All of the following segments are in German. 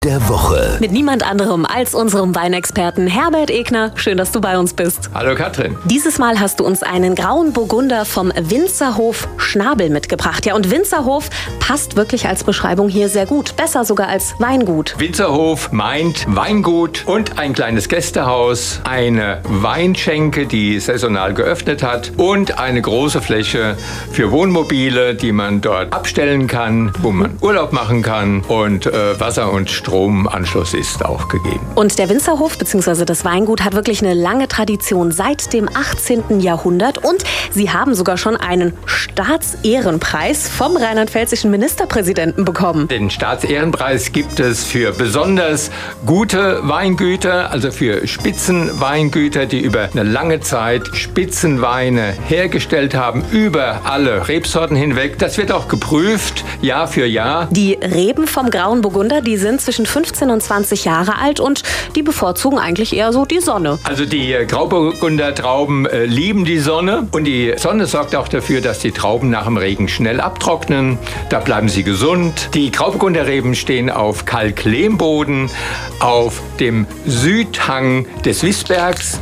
der Woche. Mit niemand anderem als unserem Weinexperten Herbert Egner. Schön, dass du bei uns bist. Hallo Katrin. Dieses Mal hast du uns einen grauen Burgunder vom Winzerhof Schnabel mitgebracht. Ja, und Winzerhof passt wirklich als Beschreibung hier sehr gut. Besser sogar als Weingut. Winzerhof meint Weingut und ein kleines Gästehaus, eine Weinschenke, die saisonal geöffnet hat und eine große Fläche für Wohnmobile, die man dort abstellen kann, wo man Urlaub machen kann und Wasser- und Stromanschluss ist auch gegeben. Und der Winzerhof bzw. das Weingut hat wirklich eine lange Tradition seit dem 18. Jahrhundert und sie haben sogar schon einen Staatsehrenpreis vom rheinland-pfälzischen Ministerpräsidenten bekommen. Den Staatsehrenpreis gibt es für besonders gute Weingüter, also für Spitzenweingüter, die über eine lange Zeit Spitzenweine hergestellt haben, über alle Rebsorten hinweg. Das wird auch geprüft, Jahr für Jahr. Die Reben vom grauen Burgunder, die sind zwischen 15 und 20 Jahre alt und die bevorzugen eigentlich eher so die Sonne. Also die Grauburgunder Trauben lieben die Sonne und die Sonne sorgt auch dafür, dass die Trauben nach dem Regen schnell abtrocknen. Da bleiben sie gesund. Die Grauburgunder Reben stehen auf Kalklehmboden auf dem Südhang des Wissbergs.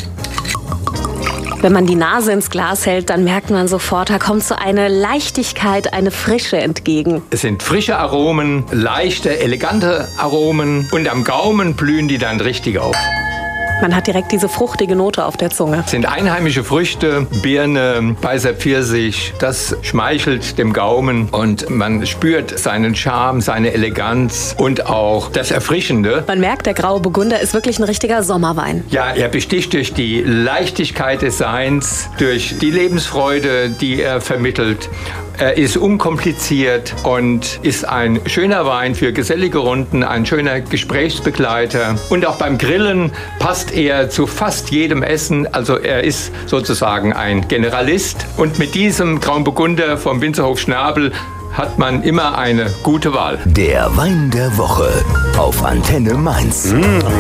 Wenn man die Nase ins Glas hält, dann merkt man sofort, da kommt so eine Leichtigkeit, eine Frische entgegen. Es sind frische Aromen, leichte, elegante Aromen und am Gaumen blühen die dann richtig auf. Man hat direkt diese fruchtige Note auf der Zunge. Es sind einheimische Früchte, Birne, weißer Pfirsich. Das schmeichelt dem Gaumen und man spürt seinen Charme, seine Eleganz und auch das Erfrischende. Man merkt, der graue Burgunder ist wirklich ein richtiger Sommerwein. Ja, er besticht durch die Leichtigkeit des Seins, durch die Lebensfreude, die er vermittelt. Er ist unkompliziert und ist ein schöner Wein für gesellige Runden, ein schöner Gesprächsbegleiter. Und auch beim Grillen passt er zu fast jedem Essen. Also er ist sozusagen ein Generalist. Und mit diesem Grauen Burgunder vom Winzerhof Schnabel hat man immer eine gute Wahl. Der Wein der Woche auf Antenne Mainz.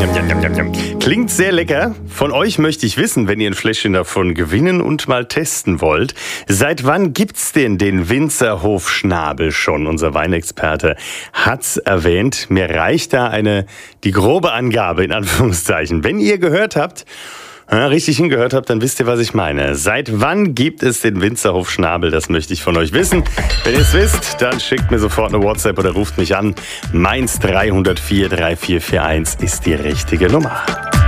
Klingt sehr lecker. Von euch möchte ich wissen, wenn ihr ein Fläschchen davon gewinnen und mal testen wollt. Seit wann gibt's denn den Winzerhof Schnabel schon? Unser Weinexperte hat's erwähnt. Mir reicht da die grobe Angabe in Anführungszeichen. Wenn ihr gehört habt, richtig hingehört habt, dann wisst ihr, was ich meine. Seit wann gibt es den Winzerhof Schnabel? Das möchte ich von euch wissen. Wenn ihr es wisst, dann schickt mir sofort eine WhatsApp oder ruft mich an. Mainz 304 3441 ist die richtige Nummer.